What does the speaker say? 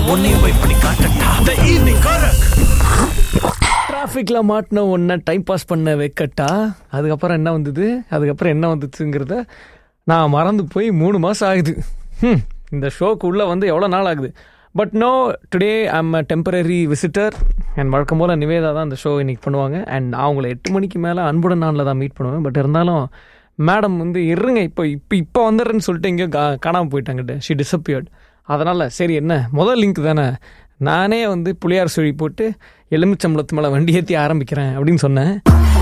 உன்னையும் போய் பண்ணி காட்டட்டா. The evening Korak. டிராஃபிக்கில் மாட்டின ஒன்றை டைம் பாஸ் பண்ண வைக்கட்டா. அதுக்கப்புறம் என்ன வந்துச்சுங்கிறத நான் மறந்து போய் 3 மாதம் ஆகுது. இந்த ஷோக்கு உள்ளே வந்து எவ்வளோ நாள் ஆகுது. But no, today I'm a temporary visitor. And வழக்கம் போல் நிவேதா தான் இந்த ஷோ இன்றைக்கி பண்ணுவாங்க. அண்ட் நான் அவங்கள 8 மணிக்கு மேலே அன்புடன் நாளில் தான் மீட் பண்ணுவேன். பட் இருந்தாலும் மேடம் வந்து இருங்க இப்போ வந்துடுறேன்னு சொல்லிட்டு எங்கேயோ காணாமல் போயிட்டாங்கிட்ட. She disappeared. அதனால் சரி, என்ன முதல் லிங்க் தானே, நானே வந்து புளியார் சுழி போட்டு எலுமிச்சம்பளத்து மேலே வண்டி ஏற்றி ஆரம்பிக்கிறேன் அப்படின்னு சொன்னேன்.